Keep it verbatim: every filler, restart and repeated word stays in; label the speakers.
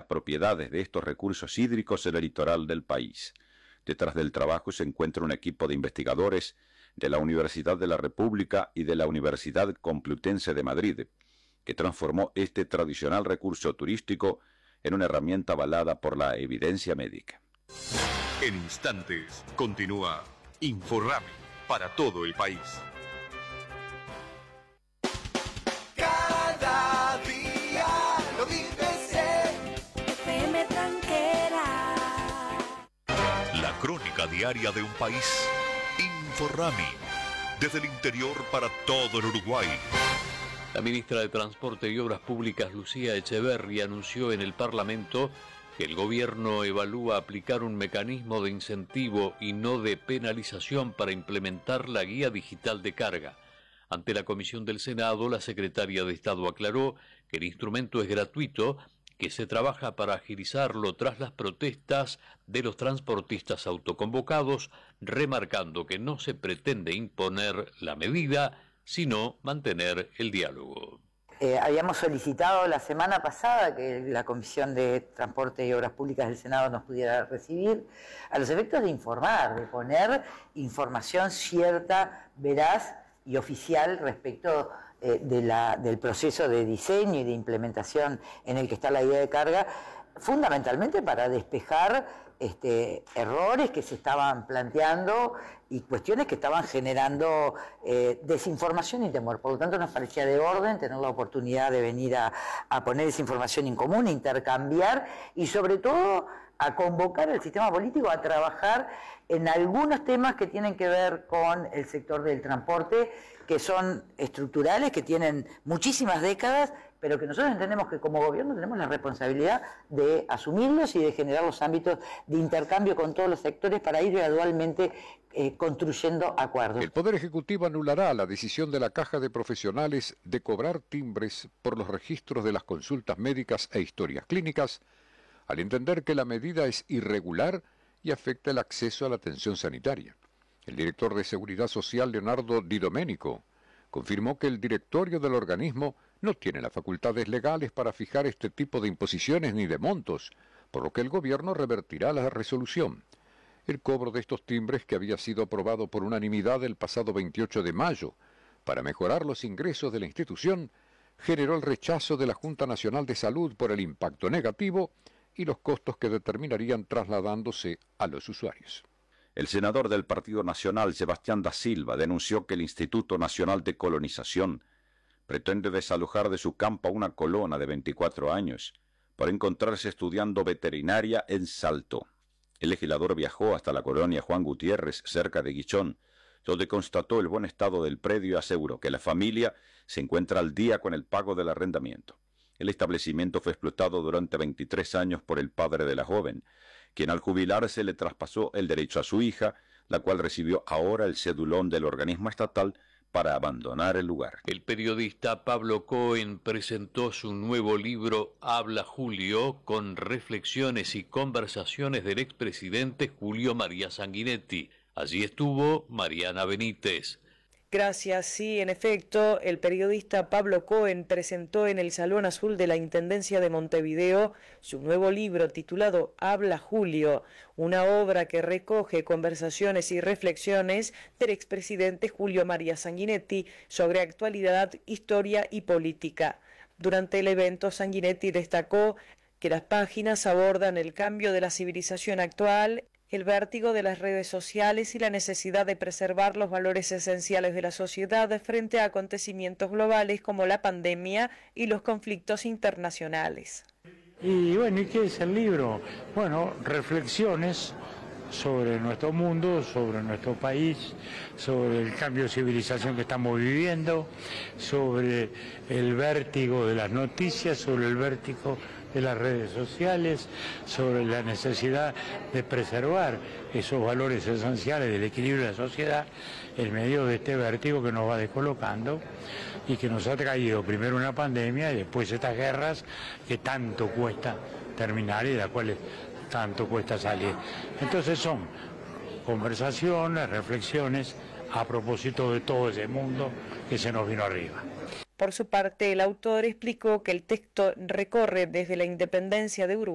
Speaker 1: propiedades de estos recursos hídricos en el litoral del país. Detrás del trabajo se encuentra un equipo de investigadores de la Universidad de la República y de la Universidad Complutense de Madrid, que transformó este tradicional recurso turístico en una herramienta avalada por la evidencia médica.
Speaker 2: En instantes continúa Inforrami para todo el país.
Speaker 3: Cada día lo vives en F M Tranquera.
Speaker 2: La crónica diaria de un país. Inforrami. Desde el interior para todo el Uruguay.
Speaker 4: La ministra de Transporte y Obras Públicas, Lucía Echeverri, anunció en el Parlamento que el gobierno evalúa aplicar un mecanismo de incentivo y no de penalización para implementar la guía digital de carga. Ante la comisión del Senado, la secretaria de Estado aclaró que el instrumento es gratuito, que se trabaja para agilizarlo tras las protestas de los transportistas autoconvocados, remarcando que no se pretende imponer la medida, sino mantener el diálogo.
Speaker 5: Eh, habíamos solicitado la semana pasada que la Comisión de Transporte y Obras Públicas del Senado nos pudiera recibir a los efectos de informar, de poner información cierta, veraz y oficial respecto eh, de la, del proceso de diseño y de implementación en el que está la guía de carga, fundamentalmente para despejar este, errores que se estaban planteando y cuestiones que estaban generando eh, desinformación y temor. Por lo tanto, nos parecía de orden tener la oportunidad de venir a, a poner esa información en común, a intercambiar y sobre todo a convocar al sistema político a trabajar en algunos temas que tienen que ver con el sector del transporte, que son estructurales, que tienen muchísimas décadas, pero que nosotros entendemos que como gobierno tenemos la responsabilidad de asumirlos y de generar los ámbitos de intercambio con todos los sectores para ir gradualmente eh, construyendo acuerdos.
Speaker 6: El Poder Ejecutivo anulará la decisión de la Caja de Profesionales de cobrar timbres por los registros de las consultas médicas e historias clínicas, al entender que la medida es irregular y afecta el acceso a la atención sanitaria. El director de Seguridad Social, Leonardo Di Domenico, confirmó que el directorio del organismo no tiene las facultades legales para fijar este tipo de imposiciones ni de montos, por lo que el gobierno revertirá la resolución. El cobro de estos timbres, que había sido aprobado por unanimidad el pasado veintiocho de mayo para mejorar los ingresos de la institución, generó el rechazo de la Junta Nacional de Salud por el impacto negativo y los costos que determinarían trasladándose a los usuarios.
Speaker 1: El senador del Partido Nacional, Sebastián da Silva, denunció que el Instituto Nacional de Colonización pretende desalojar de su campo a una colona de veinticuatro años por encontrarse estudiando veterinaria en Salto. El legislador viajó hasta la colonia Juan Gutiérrez, cerca de Guichón, donde constató el buen estado del predio y aseguró que la familia se encuentra al día con el pago del arrendamiento. El establecimiento fue explotado durante veintitrés años por el padre de la joven, quien al jubilarse le traspasó el derecho a su hija, la cual recibió ahora el cedulón del organismo estatal para abandonar el lugar.
Speaker 4: El periodista Pablo Cohen presentó su nuevo libro Habla Julio, con reflexiones y conversaciones del expresidente Julio María Sanguinetti. Allí estuvo Mariana Benítez.
Speaker 7: Gracias, sí, en efecto, el periodista Pablo Cohen presentó en el Salón Azul de la Intendencia de Montevideo su nuevo libro titulado Habla Julio, una obra que recoge conversaciones y reflexiones del expresidente Julio María Sanguinetti sobre actualidad, historia y política. Durante el evento, Sanguinetti destacó que las páginas abordan el cambio de la civilización actual, el vértigo de las redes sociales y la necesidad de preservar los valores esenciales de la sociedad frente a acontecimientos globales como la pandemia y los conflictos internacionales.
Speaker 8: Y bueno, ¿y qué es el libro? Bueno, reflexiones sobre nuestro mundo, sobre nuestro país, sobre el cambio de civilización que estamos viviendo, sobre el vértigo de las noticias, sobre el vértigo de las redes sociales, sobre la necesidad de preservar esos valores esenciales del equilibrio de la sociedad en medio de este vértigo que nos va descolocando y que nos ha traído primero una pandemia y después estas guerras que tanto cuesta terminar y de las cuales tanto cuesta salir. Entonces son conversaciones, reflexiones a propósito de todo ese mundo que se nos vino arriba.
Speaker 7: Por su parte, el autor explicó que el texto recorre desde la independencia de Uruguay